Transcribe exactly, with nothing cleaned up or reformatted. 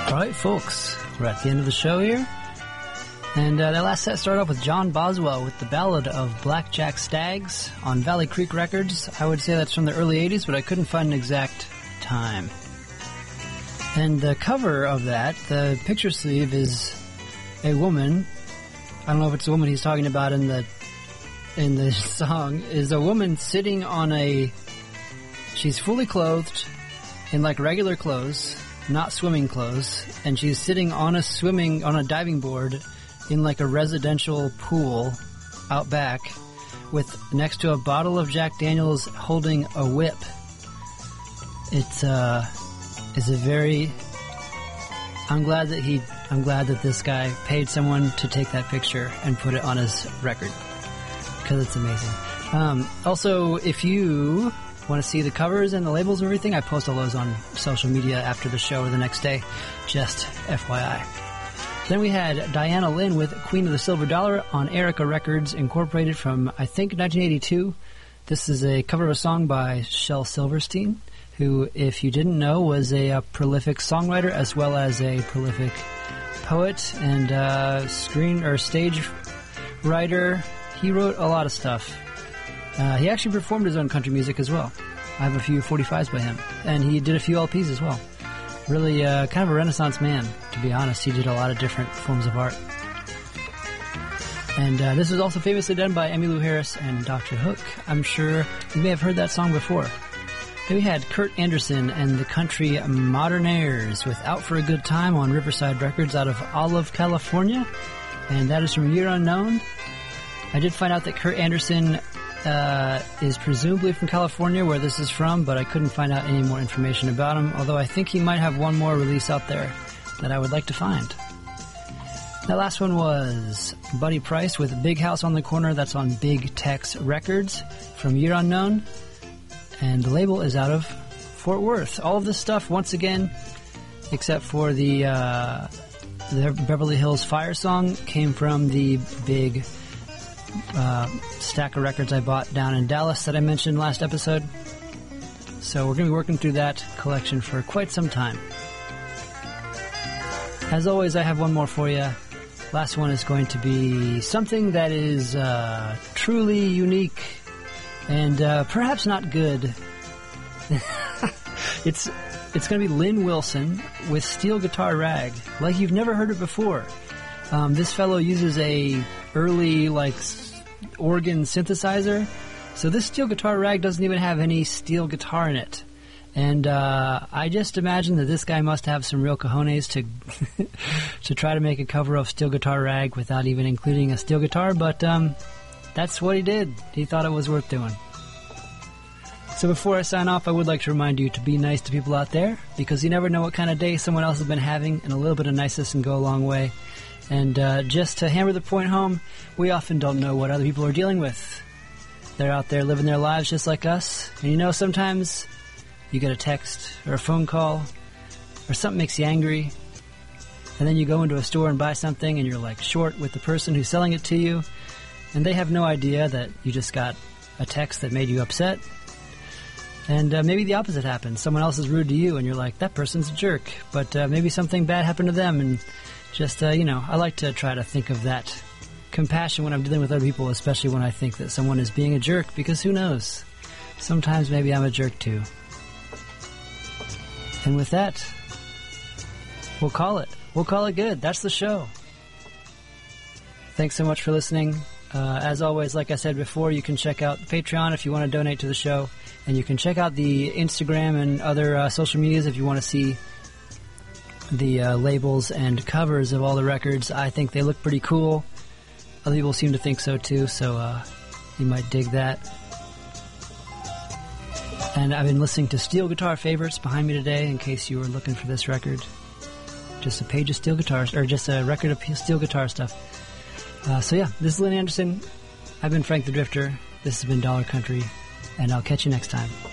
Alright folks, we're at the end of the show here. And uh, that last set started off with John Boswell with the Ballad of Blackjack Stags on Valley Creek Records. I would say that's from the early eighties, but I couldn't find an exact time. And the cover of that, the picture sleeve, is a woman. I don't know if it's a woman he's talking about in the in the song. Is a woman sitting on a... She's fully clothed in like regular clothes, not swimming clothes, and she's sitting on a swimming on a diving board in like a residential pool out back, with next to a bottle of Jack Daniels holding a whip. It's uh, is a very. I'm glad that he. I'm glad that this guy paid someone to take that picture and put it on his record, because it's amazing. Um, also, if you want to see the covers and the labels and everything, I post all those on social media after the show or the next day. Just F Y I. Then we had Diana Lynn with Queen of the Silver Dollar on Erica Records Incorporated from, I think, nineteen eighty-two. This is a cover of a song by Shel Silverstein, who, if you didn't know, was a, a prolific songwriter as well as a prolific poet and uh, screen or stage writer. He wrote a lot of stuff. Uh, he actually performed his own country music as well. I have a few forty-fives by him. And he did a few L Ps as well. Really uh, kind of a Renaissance man, to be honest. He did a lot of different forms of art. And uh, this was also famously done by Emmylou Harris and Doctor Hook. I'm sure you may have heard that song before. Then we had Kurt Anderson and the Country Modernaires with Out for a Good Time on Riverside Records out of Olive, California. And that is from Year Unknown. I did find out that Kurt Anderson uh, is presumably from California, where this is from, but I couldn't find out any more information about him, although I think he might have one more release out there that I would like to find. That last one was Buddy Price with Big House on the Corner. That's on Big Tex Records from Year Unknown, and the label is out of Fort Worth. All of this stuff, once again, except for the, uh, the Beverly Hills Fire song, came from the big Uh, stack of records I bought down in Dallas that I mentioned last episode. So we're going to be working through that collection for quite some time. As always, I have one more for you. Last one is going to be something that is uh, truly unique and uh, perhaps not good. it's it's going to be Lynn Wilson with Steel Guitar Rag, like you've never heard it before. Um, this fellow uses a early, like, organ synthesizer. So this steel guitar rag doesn't even have any steel guitar in it. And uh, I just imagine that this guy must have some real cojones to to try to make a cover of Steel Guitar Rag without even including a steel guitar. But um, that's what he did. He thought it was worth doing. So before I sign off, I would like to remind you to be nice to people out there, because you never know what kind of day someone else has been having, and a little bit of niceness can go a long way. And uh, just to hammer the point home, we often don't know what other people are dealing with. They're out there living their lives just like us. And you know, sometimes you get a text or a phone call or something makes you angry. And then you go into a store and buy something and you're like short with the person who's selling it to you. And they have no idea that you just got a text that made you upset. And uh, maybe the opposite happens. Someone else is rude to you and you're like, that person's a jerk. But uh, maybe something bad happened to them, and Just, uh, you know, I like to try to think of that compassion when I'm dealing with other people, especially when I think that someone is being a jerk, because who knows? Sometimes maybe I'm a jerk too. And with that, we'll call it. We'll call it good. That's the show. Thanks so much for listening. Uh, as always, like I said before, you can check out Patreon if you want to donate to the show. And you can check out the Instagram and other uh, social medias if you want to see the uh, labels and covers of all the records. I think they look pretty cool. Other people seem to think so too, so uh, you might dig that. And I've been listening to Steel Guitar Favorites behind me today, in case you were looking for this record. Just a page of steel guitars, or just a record of steel guitar stuff. Uh, so yeah, this is Lynn Anderson. I've been Frank the Drifter. This has been Dollar Country, and I'll catch you next time.